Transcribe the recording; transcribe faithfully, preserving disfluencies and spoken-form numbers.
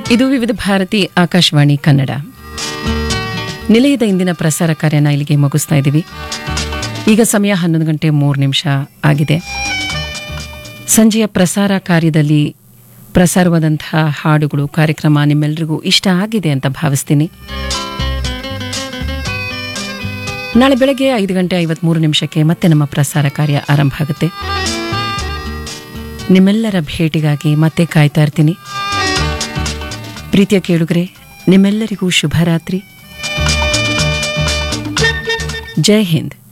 ಇದು ವಿವಿಧ ಭಾರತಿ ಆಕಾಶವಾಣಿ ಕನ್ನಡ. ನಿಲಯದ ಇಂದಿನ ಪ್ರಸಾರ ಕಾರ್ಯನ ಇಲ್ಲಿಗೆ ಮುಗಿಸ್ತಾ ಇದ್ದೀವಿ. ಈಗ ಸಮಯ ಹನ್ನೊಂದು ಗಂಟೆ ಮೂರು ನಿಮಿಷ ಆಗಿದೆ. ಸಂಜೆಯ ಪ್ರಸಾರ ಕಾರ್ಯದಲ್ಲಿ ಪ್ರಸಾರವಾದಂತಹ ಹಾಡುಗಳು ಕಾರ್ಯಕ್ರಮ ನಿಮ್ಮೆಲ್ಲರಿಗೂ ಇಷ್ಟ ಆಗಿದೆ ಅಂತ ಭಾವಿಸ್ತೀನಿ. ನಾಳೆ ಬೆಳಗ್ಗೆ ಐದು ಗಂಟೆ ಐವತ್ಮೂರು ನಿಮಿಷಕ್ಕೆ ಮತ್ತೆ ನಮ್ಮ ಪ್ರಸಾರ ಕಾರ್ಯ ಆರಂಭ ಆಗುತ್ತೆ. ನಿಮ್ಮೆಲ್ಲರ ಭೇಟಿಗಾಗಿ ಮತ್ತೆ ಕಾಯ್ತಾ ಇರ್ತೀನಿ. ಪ್ರೀತಿಯ ಕೇಳುಗರೆ, ನಿಮ್ಮೆಲ್ಲರಿಗೂ ಶುಭರಾತ್ರಿ. ಜೈ ಹಿಂದ್.